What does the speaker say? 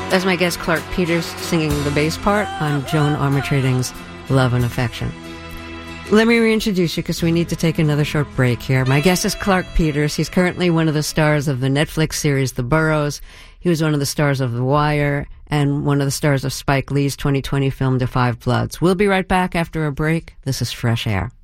That's my guest Clark Peters singing the bass part on Joan Armatrading's Love and Affection. Let me reintroduce you because we need to take another short break here. My guest is Clark Peters. He's currently one of the stars of the Netflix series The Burrows. He was one of the stars of The Wire and one of the stars of Spike Lee's 2020 film Da 5 Bloods. We'll be right back after a break. This is Fresh Air.